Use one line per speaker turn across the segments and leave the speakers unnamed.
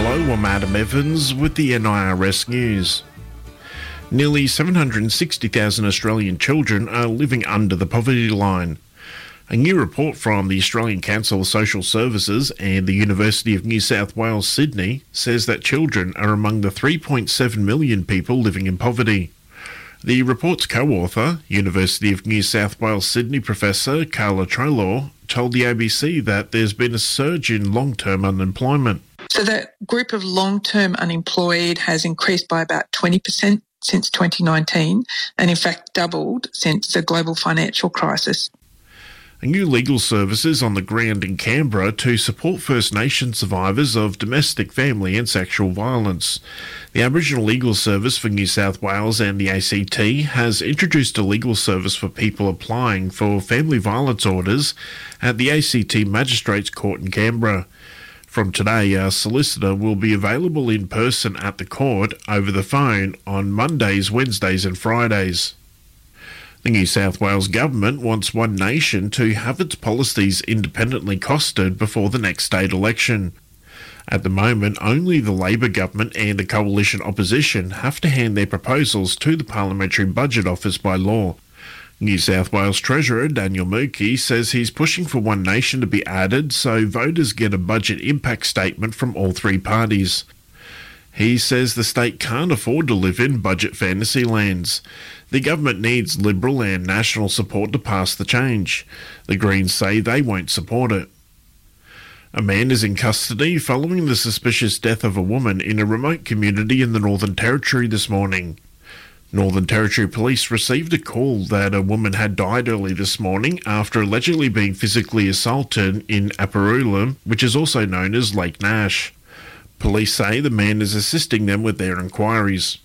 Hello, I'm Adam Evans with the NIRS News. Nearly 760,000 Australian children are living under the poverty line. A new report from the Australian Council of Social Services and the University of New South Wales, Sydney, says that children are among the 3.7 million people living in poverty. The report's co-author, University of New South Wales Sydney professor Carla Treloar, told the ABC that there's been a surge in long-term unemployment.
So the group of long-term unemployed has increased by about 20% since 2019 and in fact doubled since the global financial crisis.
A new legal service is on the ground in Canberra to support First Nation survivors of domestic, family and sexual violence. The Aboriginal Legal Service for New South Wales and the ACT has introduced a legal service for people applying for family violence orders at the ACT Magistrates Court in Canberra. From today, a solicitor will be available in person at the court, over the phone, on Mondays, Wednesdays and Fridays. The New South Wales government wants One Nation to have its policies independently costed before the next state election. At the moment, only the Labor government and the coalition opposition have to hand their proposals to the Parliamentary Budget Office by law. New South Wales Treasurer Daniel Mookhey says he's pushing for One Nation to be added so voters get a budget impact statement from all three parties. He says the state can't afford to live in budget fantasy lands. The government needs Liberal and National support to pass the change. The Greens say they won't support it. A man is in custody following the suspicious death of a woman in a remote community in the Northern Territory this morning. Northern Territory Police received a call that a woman had died early this morning after allegedly being physically assaulted in Aparulim, which is also known as Lake Nash. Police say the man is assisting them with their inquiries.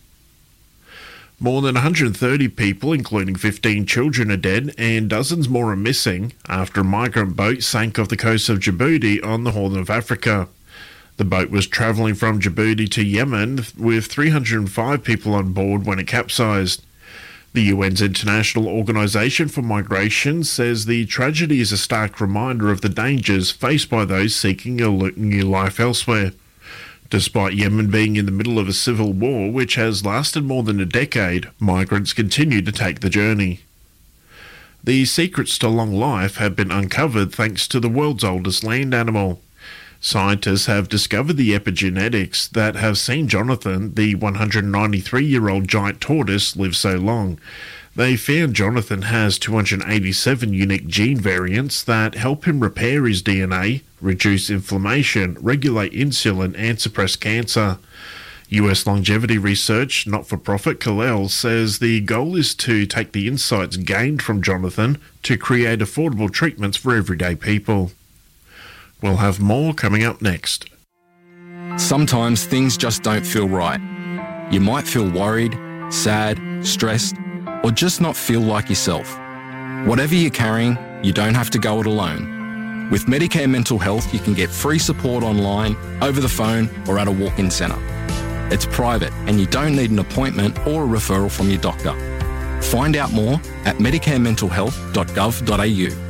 More than 130 people, including 15 children, are dead and dozens more are missing after a migrant boat sank off the coast of Djibouti on the Horn of Africa. The boat was travelling from Djibouti to Yemen with 305 people on board when it capsized. The UN's International Organisation for Migration says the tragedy is a stark reminder of the dangers faced by those seeking a new life elsewhere. Despite Yemen being in the middle of a civil war which has lasted more than a decade, migrants continue to take the journey. The secrets to long life have been uncovered thanks to the world's oldest land animal. Scientists have discovered the epigenetics that have seen Jonathan, the 193-year-old giant tortoise, live so long. They found Jonathan has 287 unique gene variants that help him repair his DNA, reduce inflammation, regulate insulin and suppress cancer. US longevity research not-for-profit Kalel says the goal is to take the insights gained from Jonathan to create affordable treatments for everyday people. We'll have more coming up next.
Sometimes things just don't feel right. You might feel worried, sad, stressed, or just not feel like yourself. Whatever you're carrying, you don't have to go it alone. With Medicare Mental Health, you can get free support online, over the phone, or at a walk-in centre. It's private and you don't need an appointment or a referral from your doctor. Find out more at medicarementalhealth.gov.au.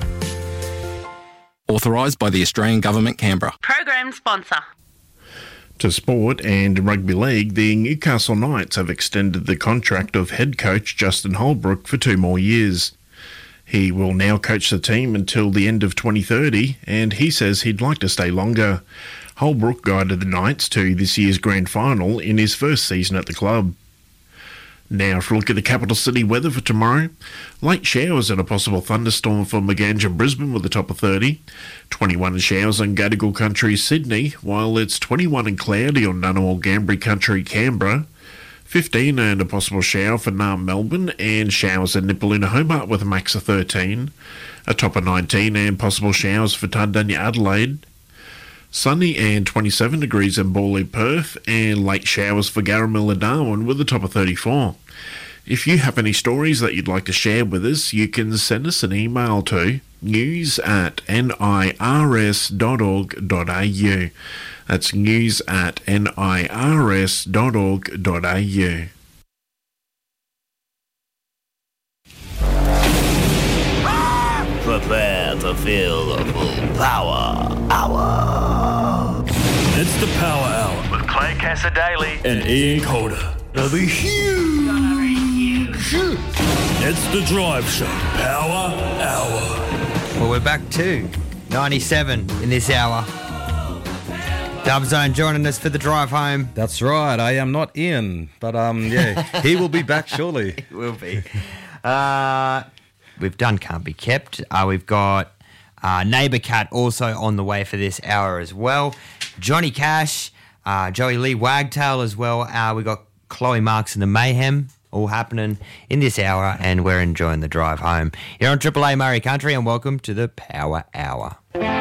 Authorised by the Australian Government, Canberra.
Program sponsor.
To sport and rugby league, the Newcastle Knights have extended the contract of head coach Justin Holbrook for 2 more years. He will now coach the team until the end of 2030, and he says he'd like to stay longer. Holbrook guided the Knights to this year's grand final in his first season at the club. Now for a look at the capital city weather for tomorrow. Late showers and a possible thunderstorm for Maganja, Brisbane with a top of 30. 21 and showers on Gadigal Country, Sydney, while it's 21 and cloudy on Ngunnawal, Ngambri Country, Canberra. 15 and a possible shower for Naarm, Melbourne, and showers at Nipaluna, Hobart with a max of 13. A top of 19 and possible showers for Tardania, Adelaide. Sunny and 27 degrees in Bawley, Perth, and late showers for Garramilla, Darwin with a top of 34. If you have any stories that you'd like to share with us, you can send us an email to news@nirs.org.au. That's news@nirs.org.au.
Prepare to feel the full power hour.
It's the Power Hour with
Casa Daly,
and Ian Calder. They'll be huge. It's the Drive Show Power Hour.
Well, we're back to 97 in this hour. Dub Zone joining us for the drive home.
That's right. I am not Ian, but he will be back shortly.
He will be. We've done Can't Be Kept. We've got Neighbour Cat also on the way for this hour as well. Johnny Cash, Joey Lee Wagtail as well. We've got Chloe Marks and the Mayhem all happening in this hour, and we're enjoying the drive home. You're on Triple A Murray Country, and welcome to the Power Hour.